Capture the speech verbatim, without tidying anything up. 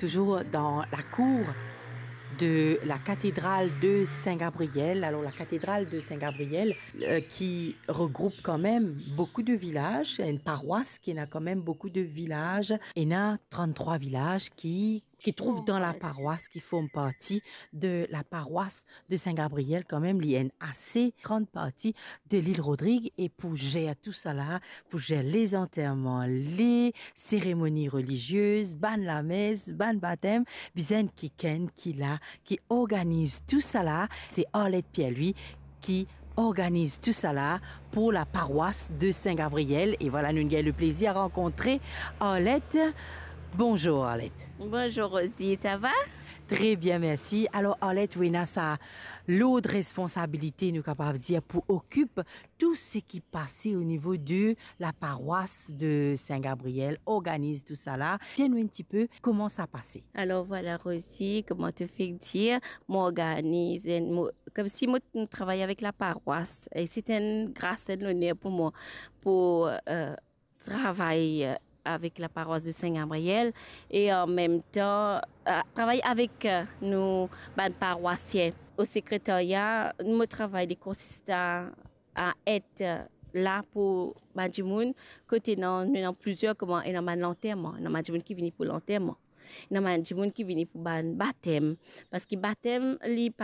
toujours dans la cour de la cathédrale de Saint-Gabriel. Alors la cathédrale de Saint-Gabriel euh, qui regroupe quand même beaucoup de villages, une paroisse qui a quand même beaucoup de villages. Il y a trente-trois villages qui qui trouvent dans la paroisse, qui font partie de la paroisse de Saint-Gabriel quand même. Il y a une assez grande partie de l'île Rodrigue et pour gérer tout ça là, pour gérer les enterrements, les cérémonies religieuses, ban la messe, ban baptême, bizen qui ken, qui là, qui organise tout ça là, c'est Arlette Pierre-Louis qui organise tout ça là pour la paroisse de Saint-Gabriel. Et voilà, nous avons le plaisir à rencontrer Arlette. Bonjour Arlette. Bonjour Rosie, ça va? Très bien, merci. Alors Arlette, oui, ça l'autre responsabilité, nous capables de dire, pour occupe tout ce qui passait au niveau de la paroisse de Saint-Gabriel, organise tout ça là. Dis-nous un petit peu comment ça passait. Alors voilà Rosie, comment te fait dire, m'organise, comme si moi je travaillais avec la paroisse. Et c'était une grâce et un honneur pour moi, pour euh, travailler avec la paroisse de Saint-Gabriel et en même temps euh, travailler avec euh, nos ben, paroissiens. Au secrétariat, nous travaillons consiste à, à être euh, là pour ben, du monde. Côté non, nous avons plusieurs comment et dans l'enterrement, nous avons du monde qui vient pour l'enterrement. Nous avons du monde qui vient pour le baptême parce que baptême